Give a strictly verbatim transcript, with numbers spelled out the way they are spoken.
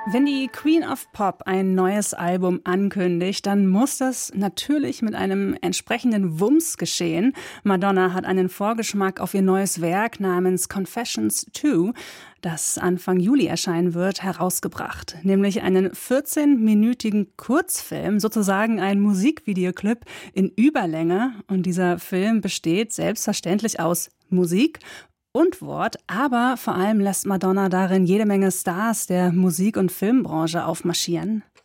Wenn die Queen of Pop ein neues Album ankündigt, dann muss das natürlich mit einem entsprechenden Wumms geschehen. Madonna hat einen Vorgeschmack auf ihr neues Werk namens Confessions zwei, das Anfang Juli erscheinen wird, herausgebracht. Nämlich einen vierzehnminütigen Kurzfilm, sozusagen ein Musikvideoclip in Überlänge. Und dieser Film besteht selbstverständlich aus Musik und Wort, aber vor allem lässt Madonna darin jede Menge Stars der Musik- und Filmbranche aufmarschieren.